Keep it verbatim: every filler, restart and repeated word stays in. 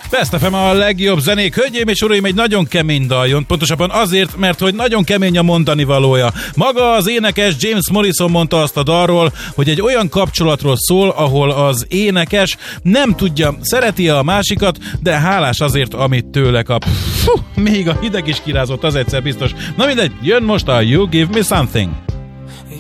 Best ef em a legjobb zenék. Hölgyeim és uraim, egy nagyon kemény dal jön, pontosabban azért, mert hogy nagyon kemény a mondani valója. Maga az énekes James Morrison mondta azt a dalról, hogy egy olyan kapcsolatról szól, ahol az énekes nem tudja, szereti a másikat, de hálás azért, amit tőle kap. Fú, még a hideg is kirázott, az egyszer biztos. Na mindegy, jön most a You Give Me Something.